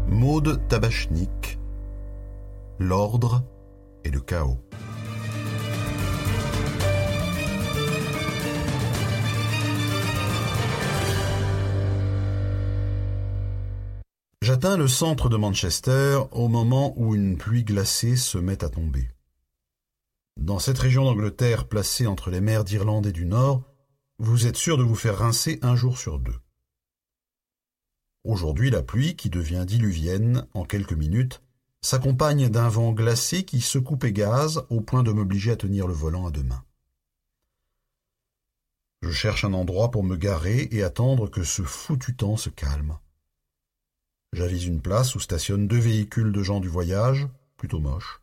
Maud Tabachnik, l'ordre et le chaos. J'atteins le centre de Manchester au moment où une pluie glacée se met à tomber. Dans cette région d'Angleterre placée entre les mers d'Irlande et du Nord, vous êtes sûr de vous faire rincer un jour sur deux. Aujourd'hui, la pluie, qui devient diluvienne en quelques minutes, s'accompagne d'un vent glacé qui secoue Pégase au point de m'obliger à tenir le volant à deux mains. Je cherche un endroit pour me garer et attendre que ce foutu temps se calme. J'avise une place où stationnent 2 véhicules de gens du voyage, plutôt moches.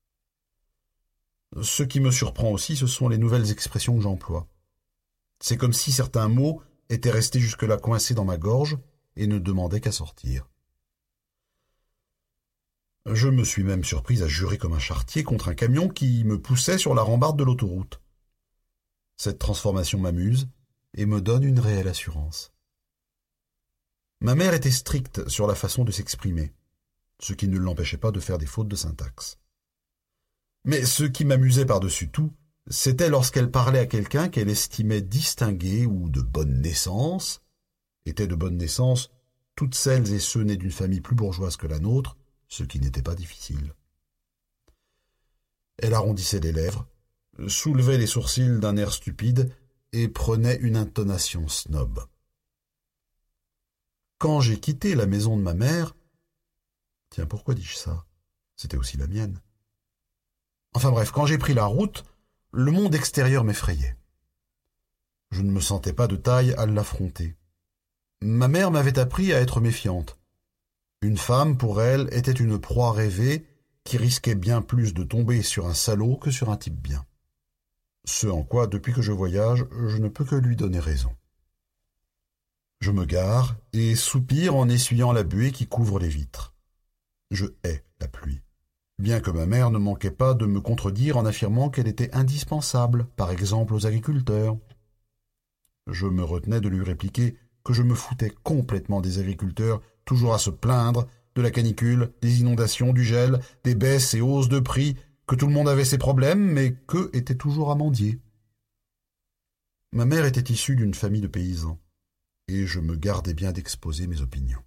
Ce qui me surprend aussi, ce sont les nouvelles expressions que j'emploie. C'est comme si certains mots étaient restés jusque-là coincés dans ma gorge et ne demandaient qu'à sortir. Je me suis même surpris à jurer comme un charretier contre un camion qui me poussait sur la rambarde de l'autoroute. Cette transformation m'amuse et me donne une réelle assurance. Ma mère était stricte sur la façon de s'exprimer, ce qui ne l'empêchait pas de faire des fautes de syntaxe. Mais ce qui m'amusait par-dessus tout, c'était lorsqu'elle parlait à quelqu'un qu'elle estimait distingué ou de bonne naissance. Étaient de bonne naissance toutes celles et ceux nés d'une famille plus bourgeoise que la nôtre, ce qui n'était pas difficile. Elle arrondissait les lèvres, soulevait les sourcils d'un air stupide et prenait une intonation snob. Quand j'ai quitté la maison de ma mère... Tiens, pourquoi dis-je ça? C'était aussi la mienne. Enfin bref, quand j'ai pris la route, le monde extérieur m'effrayait. Je ne me sentais pas de taille à l'affronter. Ma mère m'avait appris à être méfiante. Une femme, pour elle, était une proie rêvée qui risquait bien plus de tomber sur un salaud que sur un type bien. Ce en quoi, depuis que je voyage, je ne peux que lui donner raison. Je me gare et soupire en essuyant la buée qui couvre les vitres. Je hais la pluie, bien que ma mère ne manquait pas de me contredire en affirmant qu'elle était indispensable, par exemple aux agriculteurs. Je me retenais de lui répliquer que je me foutais complètement des agriculteurs, toujours à se plaindre de la canicule, des inondations, du gel, des baisses et hausses de prix, que tout le monde avait ses problèmes, mais qu'eux étaient toujours amandiers. Ma mère était issue d'une famille de paysans, et je me gardais bien d'exposer mes opinions.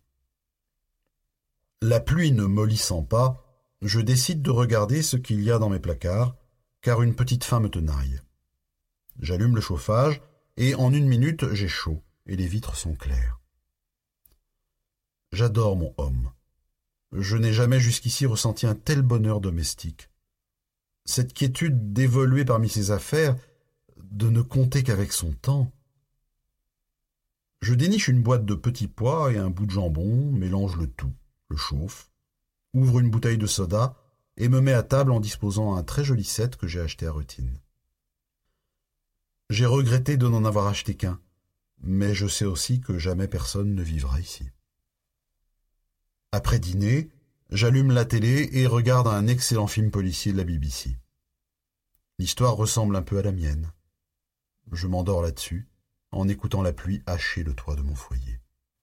La pluie ne mollissant pas, je décide de regarder ce qu'il y a dans mes placards, car une petite faim me tenaille. J'allume le chauffage, et en 1 minute, j'ai chaud, et les vitres sont claires. J'adore mon homme. Je n'ai jamais jusqu'ici ressenti un tel bonheur domestique. Cette quiétude d'évoluer parmi ses affaires, de ne compter qu'avec son temps. Je déniche une boîte de petits pois et un bout de jambon, mélange le tout, le chauffe, ouvre une bouteille de soda et me mets à table en disposant un très joli set que j'ai acheté à Ruthin. J'ai regretté de n'en avoir acheté qu'un, mais je sais aussi que jamais personne ne vivra ici. Après dîner, j'allume la télé et regarde un excellent film policier de la BBC. L'histoire ressemble un peu à la mienne. Je m'endors là-dessus, en écoutant la pluie hacher le toit de mon foyer.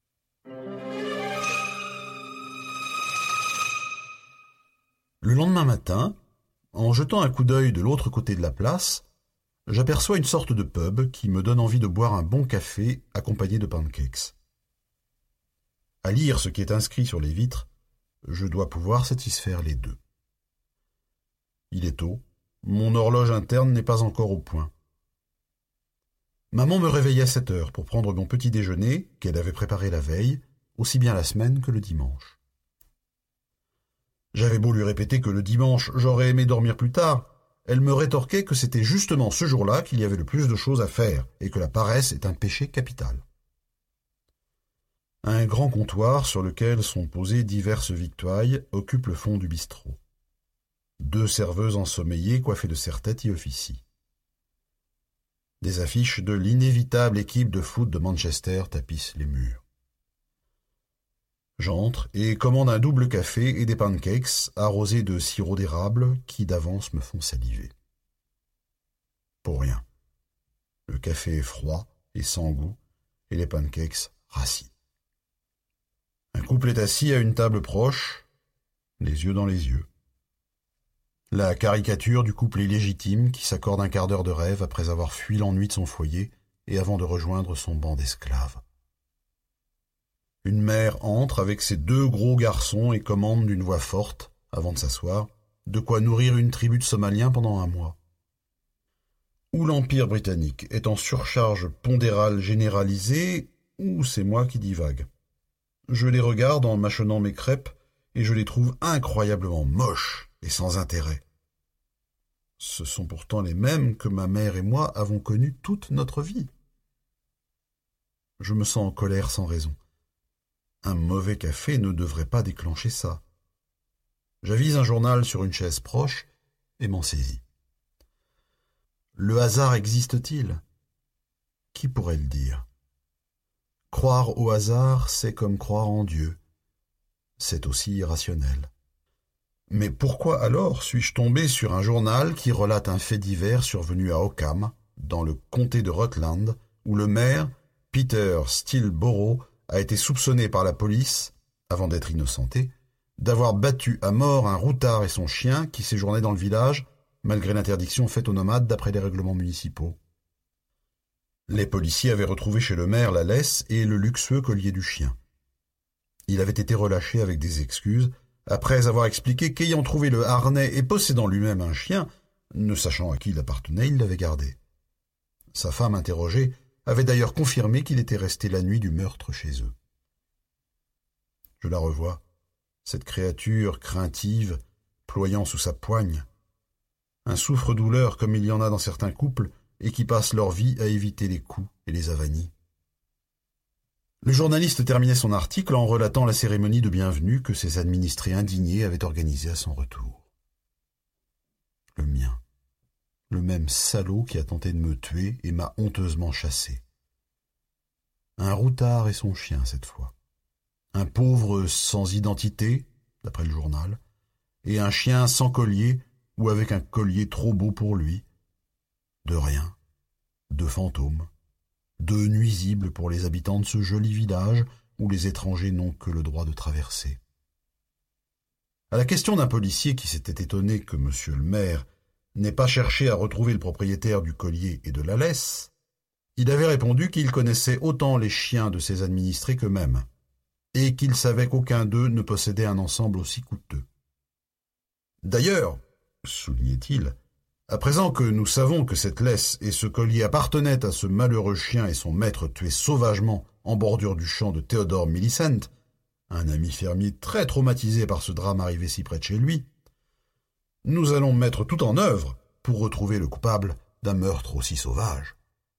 Le lendemain matin, en jetant un coup d'œil de l'autre côté de la place, j'aperçois une sorte de pub qui me donne envie de boire un bon café accompagné de pancakes. À lire ce qui est inscrit sur les vitres, je dois pouvoir satisfaire les deux. Il est tôt, mon horloge interne n'est pas encore au point. Maman me réveillait à 7 heures pour prendre mon petit déjeuner qu'elle avait préparé la veille, aussi bien la semaine que le dimanche. J'avais beau lui répéter que le dimanche j'aurais aimé dormir plus tard, elle me rétorquait que c'était justement ce jour-là qu'il y avait le plus de choses à faire et que la paresse est un péché capital. Un grand comptoir sur lequel sont posées diverses victuailles occupe le fond du bistrot. 2 serveuses ensommeillées coiffées de serre-tête y officient. Des affiches de l'inévitable équipe de foot de Manchester tapissent les murs. J'entre et commande un double café et des pancakes arrosés de sirop d'érable qui d'avance me font saliver. Pour rien. Le café est froid et sans goût et les pancakes rassis. Un couple est assis à une table proche, les yeux dans les yeux. La caricature du couple illégitime qui s'accorde un quart d'heure de rêve après avoir fui l'ennui de son foyer et avant de rejoindre son banc d'esclaves. Une mère entre avec ses 2 gros garçons et commande d'une voix forte, avant de s'asseoir, de quoi nourrir une tribu de Somaliens pendant 1 mois. Ou l'Empire britannique est en surcharge pondérale généralisée, ou c'est moi qui divague. Je les regarde en mâchonnant mes crêpes et je les trouve incroyablement moches et sans intérêt. Ce sont pourtant les mêmes que ma mère et moi avons connus toute notre vie. Je me sens en colère sans raison. Un mauvais café ne devrait pas déclencher ça. J'avise un journal sur une chaise proche et m'en saisis. Le hasard existe-t-il? Qui pourrait le dire? Croire au hasard, c'est comme croire en Dieu. C'est aussi irrationnel. Mais pourquoi alors suis-je tombé sur un journal qui relate un fait divers survenu à Ockham, dans le comté de Rutland, où le maire, Peter Steelborough, a été soupçonné par la police, avant d'être innocenté, d'avoir battu à mort un routard et son chien qui séjournaient dans le village, malgré l'interdiction faite aux nomades d'après les règlements municipaux. Les policiers avaient retrouvé chez le maire la laisse et le luxueux collier du chien. Il avait été relâché avec des excuses, après avoir expliqué qu'ayant trouvé le harnais et possédant lui-même un chien, ne sachant à qui il appartenait, il l'avait gardé. Sa femme interrogée avait d'ailleurs confirmé qu'il était resté la nuit du meurtre chez eux. Je la revois, cette créature craintive, ployant sous sa poigne. Un souffre-douleur comme il y en a dans certains couples et qui passent leur vie à éviter les coups et les avanies. Le journaliste terminait son article en relatant la cérémonie de bienvenue que ses administrés indignés avaient organisée à son retour. Le mien. Le même salaud qui a tenté de me tuer et m'a honteusement chassé. Un routard et son chien cette fois. Un pauvre sans identité, d'après le journal, et un chien sans collier ou avec un collier trop beau pour lui. De rien, de fantômes, de nuisibles pour les habitants de ce joli village où les étrangers n'ont que le droit de traverser. À la question d'un policier qui s'était étonné que monsieur le maire n'ait pas cherché à retrouver le propriétaire du collier et de la laisse, il avait répondu qu'il connaissait autant les chiens de ses administrés qu'eux-mêmes, et qu'il savait qu'aucun d'eux ne possédait un ensemble aussi coûteux. D'ailleurs, soulignait-il, à présent que nous savons que cette laisse et ce collier appartenaient à ce malheureux chien et son maître tué sauvagement en bordure du champ de Theodore Millicent, un ami fermier très traumatisé par ce drame arrivé si près de chez lui, nous allons mettre tout en œuvre pour retrouver le coupable d'un meurtre aussi sauvage.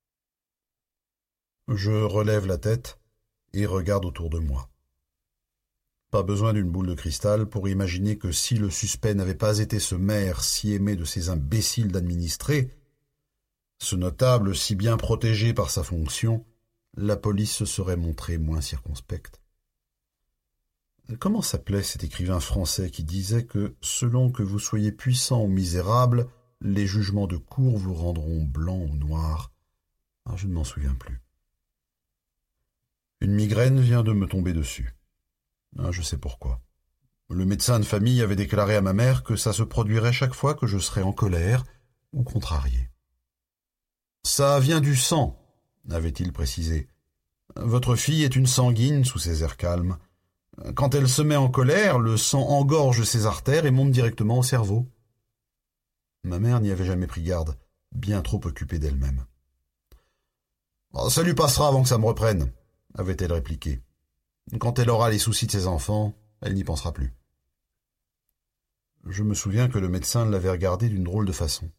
Je relève la tête et regarde autour de moi. Pas besoin d'une boule de cristal pour imaginer que si le suspect n'avait pas été ce maire si aimé de ces imbéciles d'administrés, ce notable si bien protégé par sa fonction, la police se serait montrée moins circonspecte. Comment s'appelait cet écrivain français qui disait que, selon que vous soyez puissant ou misérable, les jugements de cour vous rendront blanc ou noir? Je ne m'en souviens plus. Une migraine vient de me tomber dessus. Je sais pourquoi. Le médecin de famille avait déclaré à ma mère que ça se produirait chaque fois que je serais en colère ou contrarié. « Ça vient du sang », avait-il précisé. « Votre fille est une sanguine sous ses airs calmes. Quand elle se met en colère, le sang engorge ses artères et monte directement au cerveau. » Ma mère n'y avait jamais pris garde, bien trop occupée d'elle-même. « Ça lui passera avant que ça me reprenne », avait-elle répliqué. Quand elle aura les soucis de ses enfants, elle n'y pensera plus. Je me souviens que le médecin l'avait regardée d'une drôle de façon.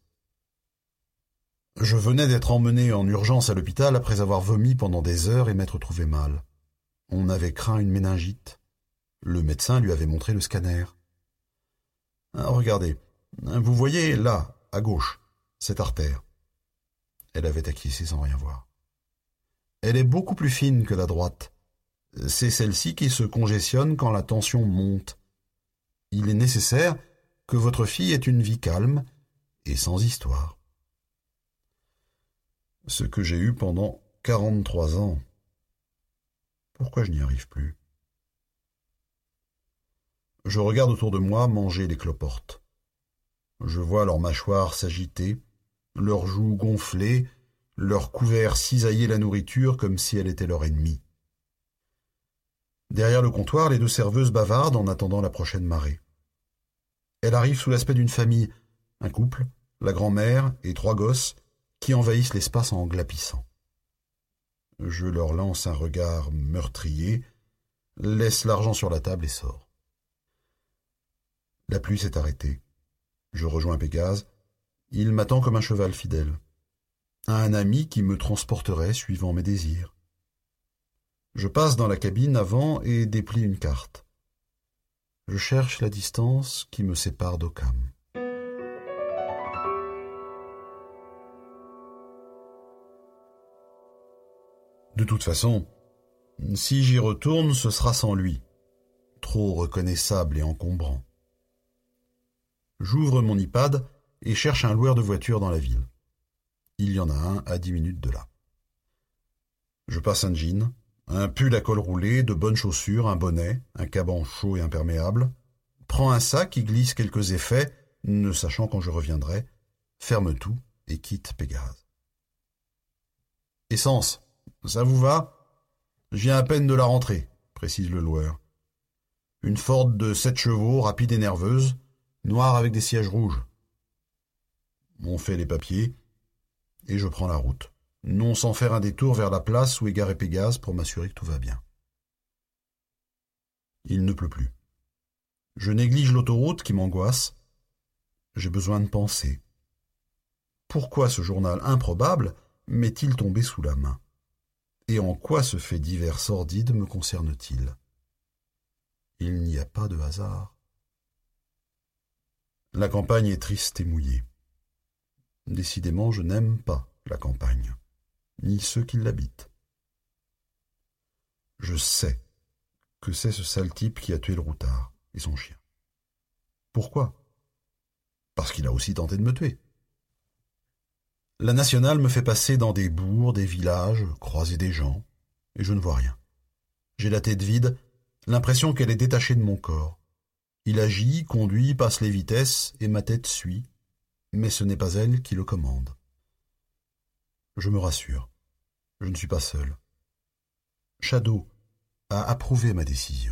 Je venais d'être emmené en urgence à l'hôpital après avoir vomi pendant des heures et m'être trouvé mal. On avait craint une méningite. Le médecin lui avait montré le scanner. Regardez, vous voyez là, à gauche, cette artère. Elle avait acquiescé sans rien voir. Elle est beaucoup plus fine que la droite. C'est celle-ci qui se congestionne quand la tension monte. Il est nécessaire que votre fille ait une vie calme et sans histoire. Ce que j'ai eu pendant 43 ans. Pourquoi je n'y arrive plus? Je regarde autour de moi manger les cloportes. Je vois leurs mâchoires s'agiter, leurs joues gonfler, leurs couverts cisailler la nourriture comme si elle était leur ennemie. Derrière le comptoir, les deux serveuses bavardent en attendant la prochaine marée. Elle arrive sous l'aspect d'une famille, un couple, la grand-mère et 3 gosses, qui envahissent l'espace en glapissant. Je leur lance un regard meurtrier, laisse l'argent sur la table et sors. La pluie s'est arrêtée. Je rejoins Pégase. Il m'attend comme un cheval fidèle. Un ami qui me transporterait suivant mes désirs. Je passe dans la cabine avant et déplie une carte. Je cherche la distance qui me sépare d'Occam. De toute façon, si j'y retourne, ce sera sans lui. Trop reconnaissable et encombrant. J'ouvre mon iPad et cherche un loueur de voitures dans la ville. Il y en a un à 10 minutes de là. Je passe un jean, un pull à col roulé, de bonnes chaussures, un bonnet, un caban chaud et imperméable, prends un sac qui glisse quelques effets, ne sachant quand je reviendrai, ferme tout et quitte Pégase. Essence, ça vous va? Je viens à peine de la rentrée, précise le loueur. Une Ford de 7 chevaux, rapide et nerveuse, noire avec des sièges rouges. On fait les papiers et je prends la route, non sans faire un détour vers la place où est garé Pégase pour m'assurer que tout va bien. Il ne pleut plus. Je néglige l'autoroute qui m'angoisse. J'ai besoin de penser. Pourquoi ce journal improbable m'est-il tombé sous la main? Et en quoi ce fait divers sordide me concerne-t-il? Il n'y a pas de hasard. La campagne est triste et mouillée. Décidément, je n'aime pas la campagne, ni ceux qui l'habitent. Je sais que c'est ce sale type qui a tué le routard et son chien. Pourquoi? Parce qu'il a aussi tenté de me tuer. La nationale me fait passer dans des bourgs, des villages, croiser des gens, et je ne vois rien. J'ai la tête vide, l'impression qu'elle est détachée de mon corps. Il agit, conduit, passe les vitesses, et ma tête suit, mais ce n'est pas elle qui le commande. Je me rassure, je ne suis pas seul. Shadow a approuvé ma décision.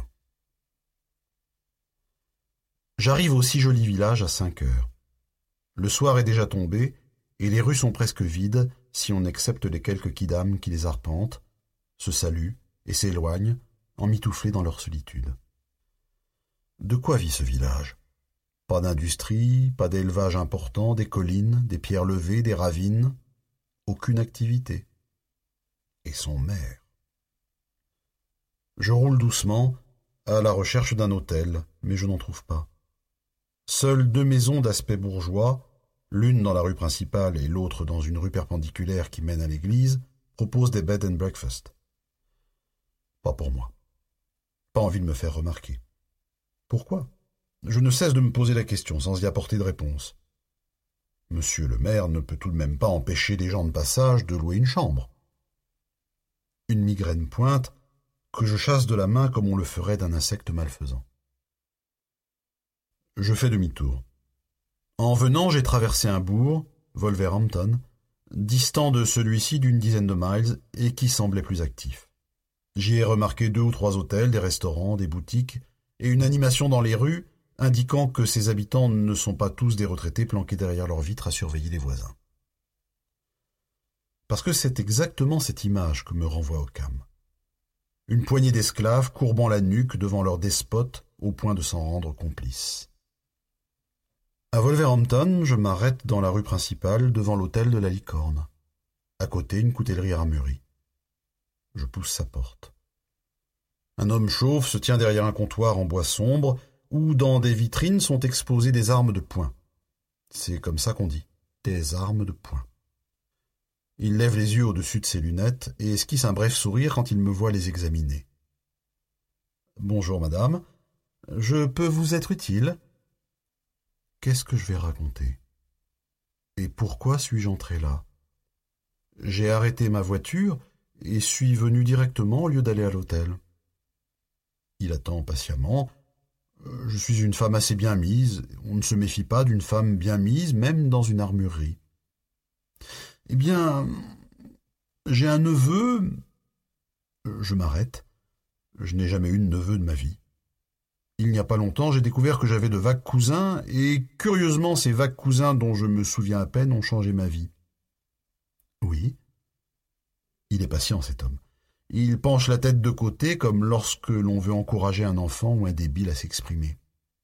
J'arrive au si joli village à 5 heures. Le soir est déjà tombé, et les rues sont presque vides si on accepte les quelques kidams qui les arpentent, se saluent et s'éloignent, emmitouflés dans leur solitude. De quoi vit ce village? Pas d'industrie, pas d'élevage important, des collines, des pierres levées, des ravines, aucune activité. Et son maire. Je roule doucement, à la recherche d'un hôtel, mais je n'en trouve pas. Seules 2 maisons d'aspect bourgeois, l'une dans la rue principale et l'autre dans une rue perpendiculaire qui mène à l'église, proposent des bed and breakfast. Pas pour moi. Pas envie de me faire remarquer. Pourquoi? Je ne cesse de me poser la question sans y apporter de réponse. Monsieur le maire ne peut tout de même pas empêcher des gens de passage de louer une chambre. Une migraine pointe, que je chasse de la main comme on le ferait d'un insecte malfaisant. Je fais demi-tour. En venant, j'ai traversé un bourg, Wolverhampton, distant de celui-ci d'une dizaine de miles et qui semblait plus actif. J'y ai remarqué 2 ou 3 hôtels, des restaurants, des boutiques et une animation dans les rues indiquant que ses habitants ne sont pas tous des retraités planqués derrière leurs vitres à surveiller les voisins. Parce que c'est exactement cette image que me renvoie Occam. Une poignée d'esclaves courbant la nuque devant leur despote au point de s'en rendre complices. À Wolverhampton, je m'arrête dans la rue principale devant l'hôtel de la Licorne. À côté, une coutellerie armurée. Je pousse sa porte. Un homme chauve se tient derrière un comptoir en bois sombre où dans des vitrines sont exposées des armes de poing. C'est comme ça qu'on dit, des armes de poing. Il lève les yeux au-dessus de ses lunettes et esquisse un bref sourire quand il me voit les examiner. « Bonjour, madame. Je peux vous être utile ?» Qu'est-ce que je vais raconter? Et pourquoi suis-je entré là? J'ai arrêté ma voiture et suis venu directement au lieu d'aller à l'hôtel. Il attend patiemment. Je suis une femme assez bien mise. On ne se méfie pas d'une femme bien mise, même dans une armurerie. Eh bien, j'ai un neveu... Je m'arrête. Je n'ai jamais eu de neveu de ma vie. Il n'y a pas longtemps, j'ai découvert que j'avais de vagues cousins, et curieusement, ces vagues cousins dont je me souviens à peine ont changé ma vie. Oui. Il est patient, cet homme. Il penche la tête de côté, comme lorsque l'on veut encourager un enfant ou un débile à s'exprimer.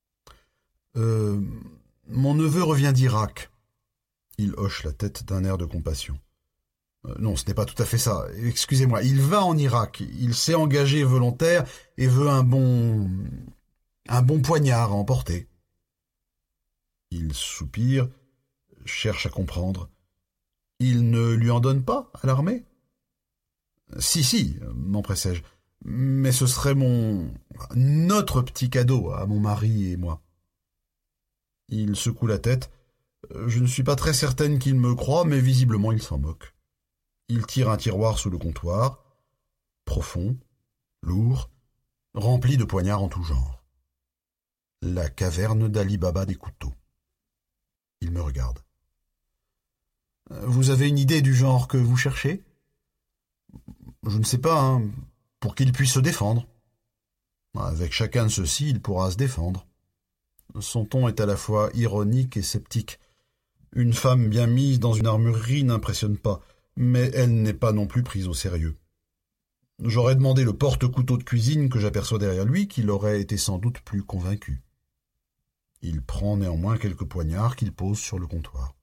Mon neveu revient d'Irak. Il hoche la tête d'un air de compassion. Non, ce n'est pas tout à fait ça. Excusez-moi, il va en Irak. Il s'est engagé volontaire et veut un bon poignard à emporter. Il soupire, cherche à comprendre. Il ne lui en donne pas à l'armée ? Si, m'empressai-je. Mais ce serait notre petit cadeau à mon mari et moi. Il secoue la tête. Je ne suis pas très certaine qu'il me croie, mais visiblement il s'en moque. Il tire un tiroir sous le comptoir, profond, lourd, rempli de poignards en tout genre. La caverne d'Ali Baba des couteaux. Il me regarde. Vous avez une idée du genre que vous cherchez ? Je ne sais pas, pour qu'il puisse se défendre. Avec chacun de ceux-ci, il pourra se défendre. Son ton est à la fois ironique et sceptique. Une femme bien mise dans une armurerie n'impressionne pas, mais elle n'est pas non plus prise au sérieux. J'aurais demandé le porte-couteau de cuisine que j'aperçois derrière lui, qu'il aurait été sans doute plus convaincu. Il prend néanmoins quelques poignards qu'il pose sur le comptoir.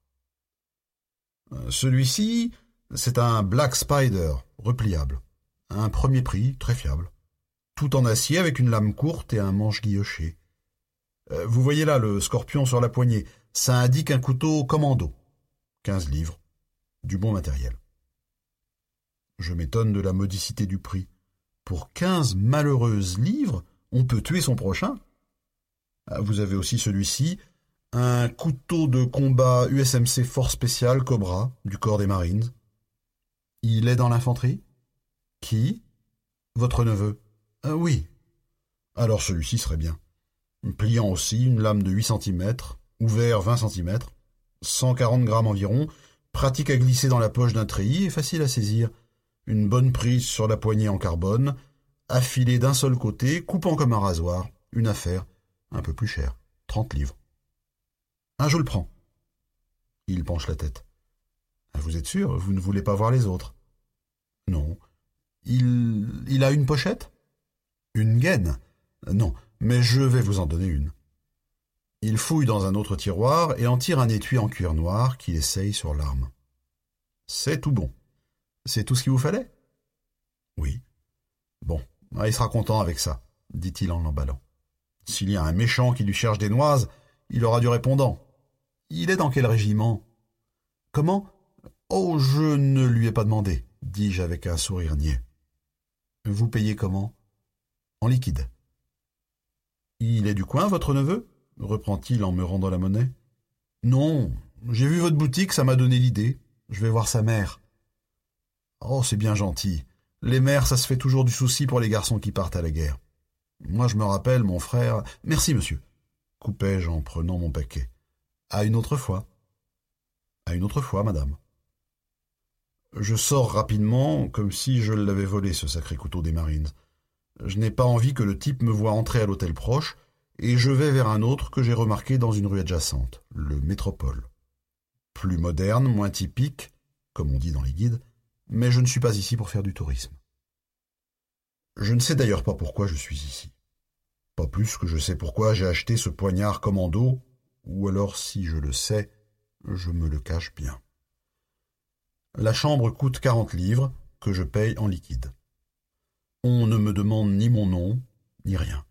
Celui-ci, c'est un Black Spider, repliable. Un premier prix, très fiable. Tout en acier avec une lame courte et un manche guilloché. Vous voyez là le scorpion sur la poignée. Ça indique un couteau commando. 15 livres. Du bon matériel. Je m'étonne de la modicité du prix. Pour 15 malheureuses livres, on peut tuer son prochain. Vous avez aussi celui-ci, un couteau de combat USMC Force Spéciale Cobra du corps des Marines. Il est dans l'infanterie ? Qui ? Votre neveu. Oui. Alors celui-ci serait bien. Pliant aussi, une lame de 8 cm, ouvert 20 cm, 140 grammes environ, pratique à glisser dans la poche d'un treillis et facile à saisir. Une bonne prise sur la poignée en carbone, affilée d'un seul côté, coupant comme un rasoir. Une affaire, un peu plus chère, 30 livres. Je le prends. Il penche la tête. Vous êtes sûr, vous ne voulez pas voir les autres ? Non. Il a une pochette ? Une gaine ? Non, mais je vais vous en donner une. Il fouille dans un autre tiroir et en tire un étui en cuir noir qu'il essaye sur l'arme. C'est tout bon. C'est tout ce qu'il vous fallait ? Oui. Bon, il sera content avec ça, dit-il en l'emballant. S'il y a un méchant qui lui cherche des noises, il aura du répondant. Il est dans quel régiment ? Comment ? Oh, je ne lui ai pas demandé, dis-je avec un sourire niais. Vous payez comment ? En liquide. Il est du coin, votre neveu ? Reprend-il en me rendant la monnaie. Non, j'ai vu votre boutique, ça m'a donné l'idée. Je vais voir sa mère. Oh, c'est bien gentil. Les mères, ça se fait toujours du souci pour les garçons qui partent à la guerre. Moi, je me rappelle, mon frère... Merci, monsieur, coupai-je en prenant mon paquet. À une autre fois. À une autre fois, madame. Je sors rapidement, comme si je l'avais volé, ce sacré couteau des Marines. Je n'ai pas envie que le type me voie entrer à l'hôtel proche, et je vais vers un autre que j'ai remarqué dans une rue adjacente, le Métropole. Plus moderne, moins typique, comme on dit dans les guides, mais je ne suis pas ici pour faire du tourisme. Je ne sais d'ailleurs pas pourquoi je suis ici. Pas plus que je sais pourquoi j'ai acheté ce poignard commando, ou alors si je le sais, je me le cache bien. La chambre coûte 40 livres, que je paye en liquide. On ne me demande ni mon nom, ni rien.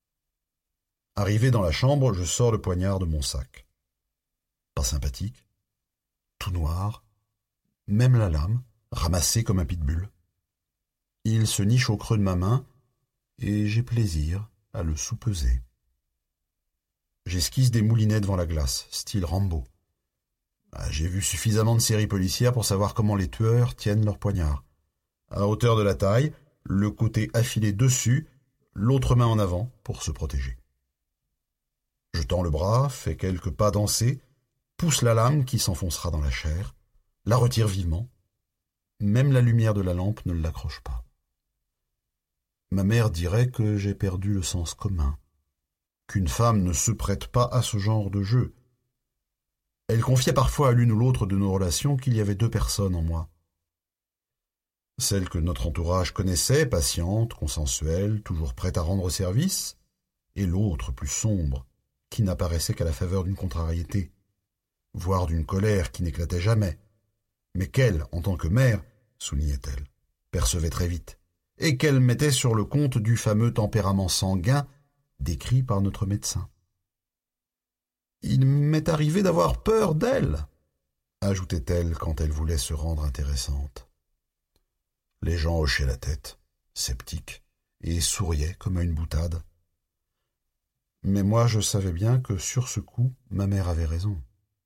Arrivé dans la chambre, je sors le poignard de mon sac. Pas sympathique, tout noir, même la lame, ramassée comme un pitbull. Il se niche au creux de ma main, et j'ai plaisir à le soupeser. J'esquisse des moulinets devant la glace, style Rambo. J'ai vu suffisamment de séries policières pour savoir comment les tueurs tiennent leur poignard. À hauteur de la taille, le côté affilé dessus, l'autre main en avant pour se protéger. Je tends le bras, fais quelques pas dansés, pousse la lame qui s'enfoncera dans la chair, la retire vivement. Même la lumière de la lampe ne l'accroche pas. Ma mère dirait que j'ai perdu le sens commun, qu'une femme ne se prête pas à ce genre de jeu. Elle confiait parfois à l'une ou l'autre de nos relations qu'il y avait deux personnes en moi. Celle que notre entourage connaissait, patiente, consensuelle, toujours prête à rendre service, et l'autre plus sombre, qui n'apparaissait qu'à la faveur d'une contrariété, voire d'une colère qui n'éclatait jamais, mais qu'elle, en tant que mère, soulignait-elle, percevait très vite, et qu'elle mettait sur le compte du fameux tempérament sanguin décrit par notre médecin. « Il m'est arrivé d'avoir peur d'elle », ajoutait-elle quand elle voulait se rendre intéressante. Les gens hochaient la tête, sceptiques, et souriaient comme à une boutade. Mais moi, je savais bien que sur ce coup, ma mère avait raison.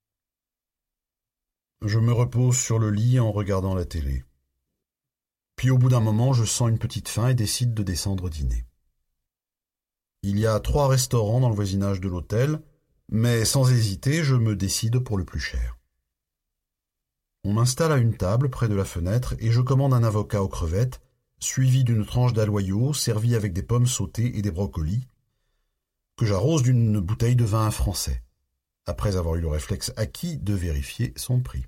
Je me repose sur le lit en regardant la télé. Puis au bout d'un moment, je sens une petite faim et décide de descendre dîner. Il y a 3 restaurants dans le voisinage de l'hôtel, mais sans hésiter, je me décide pour le plus cher. On m'installe à une table près de la fenêtre et je commande un avocat aux crevettes, suivi d'une tranche d'aloyau servie avec des pommes sautées et des brocolis, que j'arrose d'une bouteille de vin français, après avoir eu le réflexe acquis de vérifier son prix.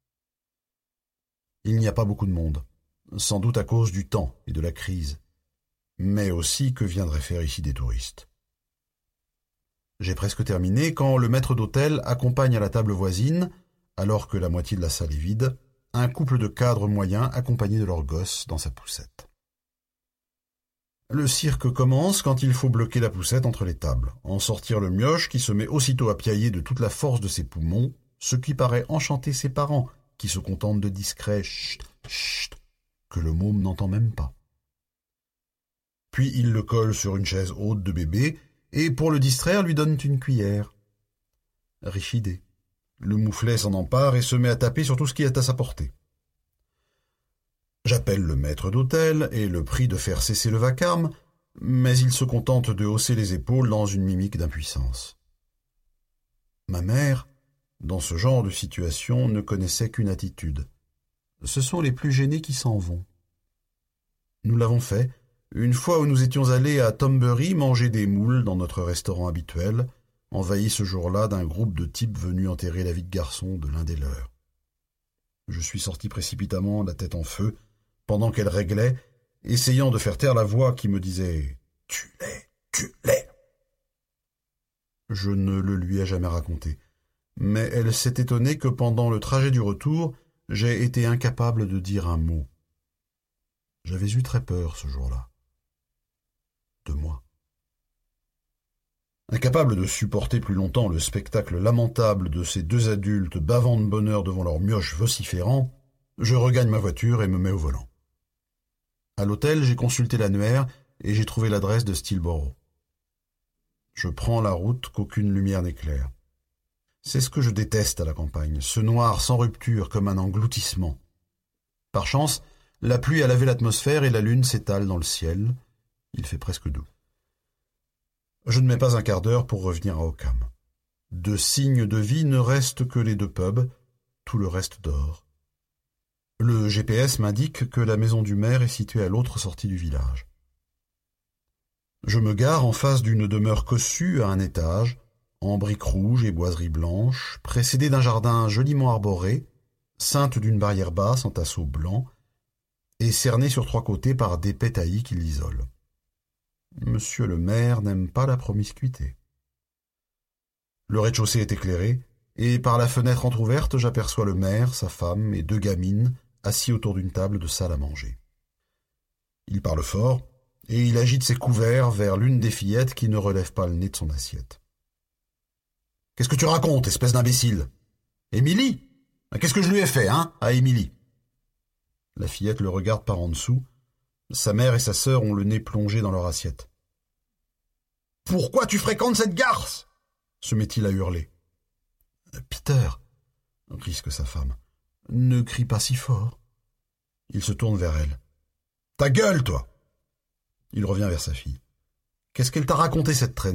Il n'y a pas beaucoup de monde, sans doute à cause du temps et de la crise, mais aussi que viendraient faire ici des touristes. J'ai presque terminé quand le maître d'hôtel accompagne à la table voisine, alors que la moitié de la salle est vide, un couple de cadres moyens accompagnés de leur gosse dans sa poussette. Le cirque commence quand il faut bloquer la poussette entre les tables, en sortir le mioche qui se met aussitôt à piailler de toute la force de ses poumons, ce qui paraît enchanter ses parents, qui se contentent de discrets « chut, chut » que le môme n'entend même pas. Puis il le colle sur une chaise haute de bébé et pour le distraire lui donne une cuillère. Riche idée. Le mouflet s'en empare et se met à taper sur tout ce qui est à sa portée. J'appelle le maître d'hôtel et le prie de faire cesser le vacarme, mais il se contente de hausser les épaules dans une mimique d'impuissance. Ma mère, dans ce genre de situation, ne connaissait qu'une attitude. Ce sont les plus gênés qui s'en vont. Nous l'avons fait, une fois où nous étions allés à Tombury manger des moules dans notre restaurant habituel, envahi ce jour-là d'un groupe de types venus enterrer la vie de garçon de l'un des leurs. Je suis sorti précipitamment, la tête en feu, pendant qu'elle réglait, essayant de faire taire la voix qui me disait « Tu l'es !» Je ne le lui ai jamais raconté, mais elle s'est étonnée que pendant le trajet du retour, j'ai été incapable de dire un mot. J'avais eu très peur ce jour-là. De moi. Incapable de supporter plus longtemps le spectacle lamentable de ces 2 adultes bavant de bonheur devant leur mioche vociférant, je regagne ma voiture et me mets au volant. À l'hôtel, j'ai consulté l'annuaire et j'ai trouvé l'adresse de Steelborough. Je prends la route qu'aucune lumière n'éclaire. C'est ce que je déteste à la campagne, ce noir sans rupture comme un engloutissement. Par chance, la pluie a lavé l'atmosphère et la lune s'étale dans le ciel. Il fait presque doux. Je ne mets pas un quart d'heure pour revenir à Ockham. De signes de vie ne restent que les 2 pubs, tout le reste dort. Le GPS m'indique que la maison du maire est située à l'autre sortie du village. Je me gare en face d'une demeure cossue à un étage, en briques rouges et boiseries blanches, précédée d'un jardin joliment arboré, ceinte d'une barrière basse en tasseau blanc, et cernée sur 3 côtés par d'épais taillis qui l'isolent. Monsieur le maire n'aime pas la promiscuité. Le rez-de-chaussée est éclairé, et par la fenêtre entr'ouverte, j'aperçois le maire, sa femme et 2 gamines assis autour d'une table de salle à manger. Il parle fort, et il agite ses couverts vers l'une des fillettes qui ne relève pas le nez de son assiette. « Qu'est-ce que tu racontes, espèce d'imbécile ? Émilie ? Qu'est-ce que je lui ai fait, hein, à Émilie ?» La fillette le regarde par en dessous. Sa mère et sa sœur ont le nez plongé dans leur assiette. « Pourquoi tu fréquentes cette garce ?» se met-il à hurler. « Peter, » risque sa femme, « ne crie pas si fort. » Il se tourne vers elle. « Ta gueule, toi !» Il revient vers sa fille. « Qu'est-ce qu'elle t'a raconté, cette traînée, hein ?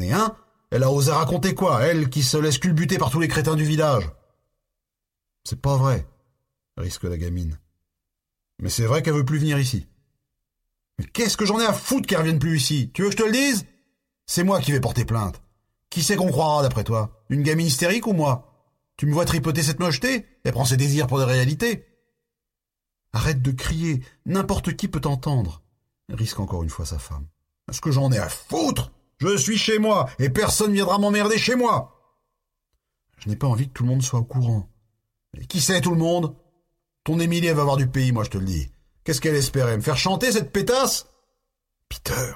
Elle a osé raconter quoi, elle qui se laisse culbuter par tous les crétins du village? C'est pas vrai, risque la gamine. Mais c'est vrai qu'elle veut plus venir ici. Mais qu'est-ce que j'en ai à foutre qu'elle revienne plus ici? Tu veux que je te le dise? C'est moi qui vais porter plainte. Qui c'est qu'on croira d'après toi? Une gamine hystérique ou moi? Tu me vois tripoter cette mocheté? Elle prend ses désirs pour des réalités. Arrête de crier, n'importe qui peut t'entendre, risque encore une fois sa femme. Est-ce que j'en ai à foutre? Je suis chez moi, et personne viendra m'emmerder chez moi. Je n'ai pas envie que tout le monde soit au courant. Et qui c'est tout le monde? Ton Émilie, elle va avoir du pays, moi je te le dis. Qu'est-ce qu'elle espérait? Me faire chanter cette pétasse? Peter.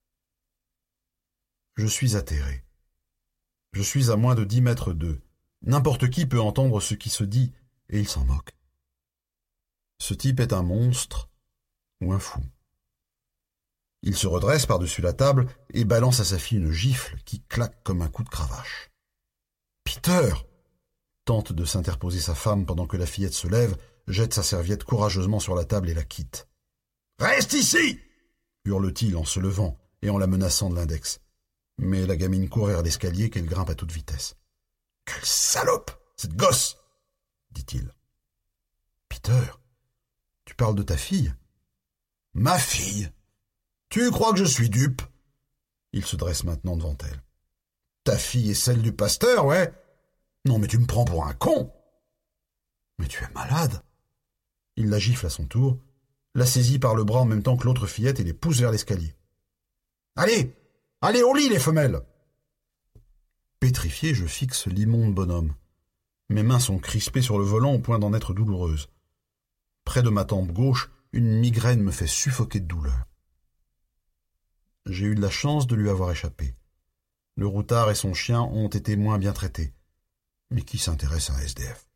Je suis atterré. Je suis à moins de 10 mètres d'eux. N'importe qui peut entendre ce qui se dit, et il s'en moque. Ce type est un monstre ou un fou. Il se redresse par-dessus la table et balance à sa fille une gifle qui claque comme un coup de cravache. « Peter !» tente de s'interposer sa femme pendant que la fillette se lève, jette sa serviette courageusement sur la table et la quitte. « Reste ici !» hurle-t-il en se levant et en la menaçant de l'index. Mais la gamine court vers l'escalier qu'elle grimpe à toute vitesse. « Quelle salope, cette gosse !» dit-il. « Peter, tu parles de ta fille ?»« Ma fille ? Tu crois que je suis dupe ?» Il se dresse maintenant devant elle. « Ta fille est celle du pasteur, ouais ? Non, mais tu me prends pour un con !»« Mais tu es malade !» Il la gifle à son tour, la saisit par le bras en même temps que l'autre fillette et les pousse vers l'escalier. « Allez ! Allez au lit, les femelles !» Pétrifié, je fixe l'immonde bonhomme. Mes mains sont crispées sur le volant au point d'en être douloureuses. Près de ma tempe gauche, une migraine me fait suffoquer de douleur. J'ai eu de la chance de lui avoir échappé. Le routard et son chien ont été moins bien traités. Mais qui s'intéresse à un SDF?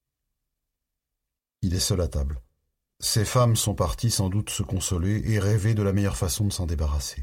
Il est seul à table. Ses femmes sont parties sans doute se consoler et rêver de la meilleure façon de s'en débarrasser.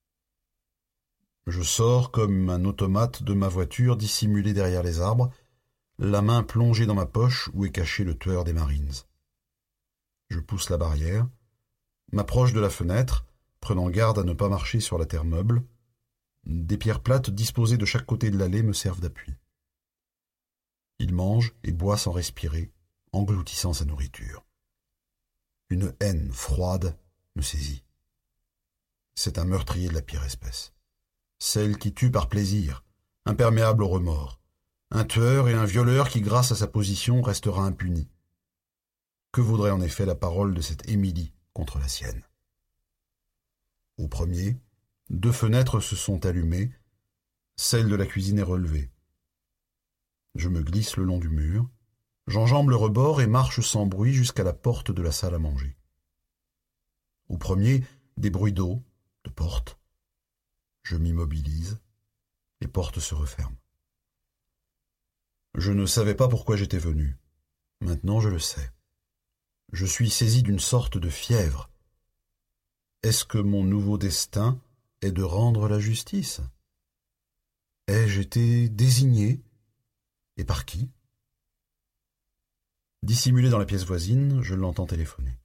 Je sors comme un automate de ma voiture dissimulée derrière les arbres, la main plongée dans ma poche où est caché le tueur des Marines. Je pousse la barrière, m'approche de la fenêtre, prenant garde à ne pas marcher sur la terre meuble. Des pierres plates disposées de chaque côté de l'allée me servent d'appui. Il mange et boit sans respirer, engloutissant sa nourriture. Une haine froide me saisit. C'est un meurtrier de la pire espèce. Celle qui tue par plaisir, imperméable au remords. Un tueur et un violeur qui, grâce à sa position, restera impuni. Que vaudrait en effet la parole de cette Émilie contre la sienne? Au premier, 2 fenêtres se sont allumées, celle de la cuisine est relevée. Je me glisse le long du mur, j'enjambe le rebord et marche sans bruit jusqu'à la porte de la salle à manger. Au premier, des bruits d'eau, de porte. Je m'immobilise, les portes se referment. Je ne savais pas pourquoi j'étais venu. Maintenant je le sais. Je suis saisi d'une sorte de fièvre. Est-ce que mon nouveau destin est de rendre la justice? Ai-je été désigné? Et par qui? Dissimulé dans la pièce voisine, je l'entends téléphoner.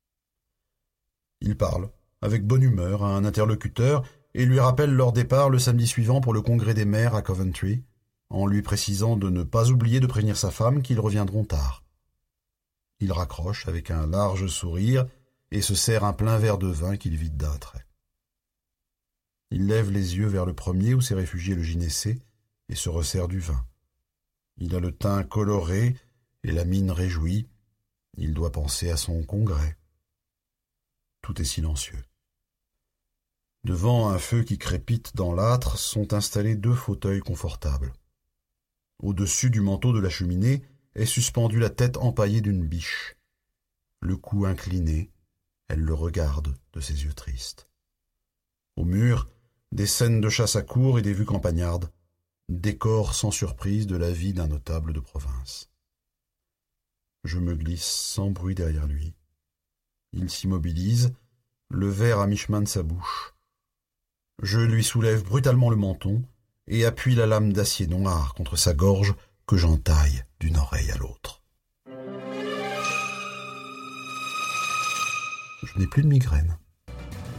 Il parle, avec bonne humeur, à un interlocuteur et lui rappelle leur départ le samedi suivant pour le congrès des maires à Coventry, en lui précisant de ne pas oublier de prévenir sa femme qu'ils reviendront tard. Il raccroche avec un large sourire et se sert un plein verre de vin qu'il vide d'un trait. Il lève les yeux vers le premier où s'est réfugié le gynécée et se resserre du vin. Il a le teint coloré et la mine réjouie. Il doit penser à son congrès. Tout est silencieux. Devant un feu qui crépite dans l'âtre sont installés 2 fauteuils confortables. Au-dessus du manteau de la cheminée est suspendue la tête empaillée d'une biche. Le cou incliné, elle le regarde de ses yeux tristes. Au mur, des scènes de chasse à courre et des vues campagnardes, décor sans surprise de la vie d'un notable de province. Je me glisse sans bruit derrière lui. Il s'immobilise, le verre à mi-chemin de sa bouche. Je lui soulève brutalement le menton et appuie la lame d'acier noir contre sa gorge que j'entaille d'une oreille à l'autre. Je n'ai plus de migraine.